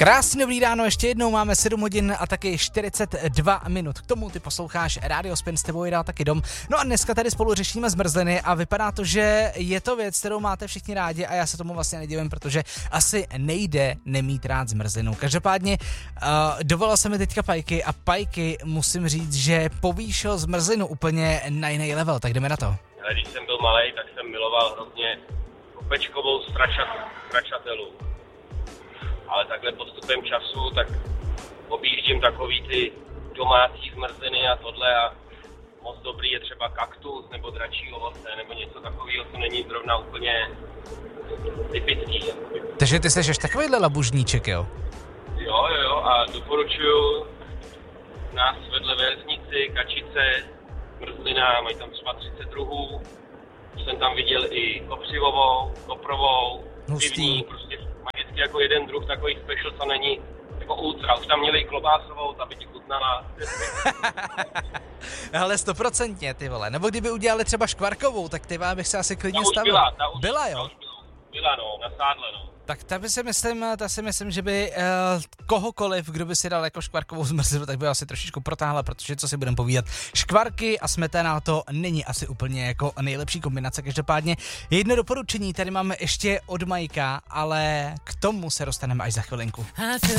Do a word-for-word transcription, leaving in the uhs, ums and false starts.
Krásný dobrý ráno, ještě jednou máme sedm hodin a taky čtyřicet dva minut. K tomu ty posloucháš Radio Spin, s tebou jde taky dom. No a dneska tady spolu řešíme zmrzliny a vypadá to, že je to věc, kterou máte všichni rádi a já se tomu vlastně nedivím, protože asi nejde nemít rád zmrzlinu. Každopádně uh, dovolil se mi teďka Pajky a Pajky musím říct, že povýšil zmrzlinu úplně na jiný level, tak jdeme na to. Ale když jsem byl malej, tak jsem miloval hrozně kopečkovou stračat, stračatelu. Ale takhle postupem času, tak objíždím takový ty domácí zmrzliny a tohle a moc dobrý je třeba kaktus nebo dračí ovoce nebo něco takového, co není zrovna úplně typický. Takže ty jsi ještě takovýhle labužníček, jo? Jo, jo, jo a doporučuju nás vedle ve vesnici, Kačice, zmrzlina, mají tam třeba třicet druhů. Jsem tam viděl i kopřivovou, koprovou, pivní, prostě magicky jako jeden druh takových special, co není jako ultra. Už tam měli i klobásovou, ta by ti chutnala. Ale stoprocentně, ty vole. Nebo kdyby udělali třeba škvarkovou, tak ty bych se asi klidně stavil. Byla, ta už, byla, jo? ta už byla, byla, no, na sádle, no. Tak ta by si myslím, ta si myslím, že by uh, kohokoliv, kdo by si dal jako škvarkovou zmrzlinu, tak by asi trošičku protáhla, protože co si budeme povídat, škvarky a smetana to není asi úplně jako nejlepší kombinace. Každopádně jedno doporučení tady máme ještě od Majka, ale k tomu se dostaneme až za chvilinku.